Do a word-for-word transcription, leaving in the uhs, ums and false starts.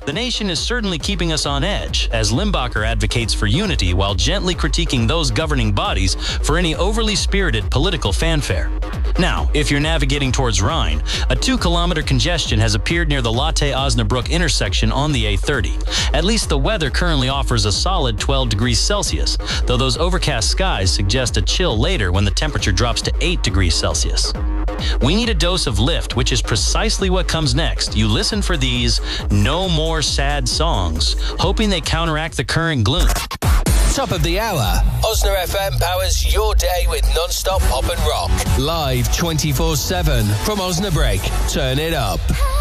The Nation is certainly keeping us on edge, as Limbacher advocates for unity while gently critiquing those governing bodies for any overly spirited political fanfare. Now, if you're navigating towards Rhine, a two-kilometer congestion has appeared near the Lotte-Osnabrück intersection on the A thirty. At least the weather currently offers a solid twelve degrees Celsius, though those overcast skies suggest a chill later when the temperature drops to eight degrees Celsius. We need a dose of lift, which is precisely what comes next. You listen for these no more sad songs, hoping they counteract the current gloom. Top of the hour. Osna F M powers your day with non-stop pop and rock. Live twenty-four seven from Osnabrück. Turn it up.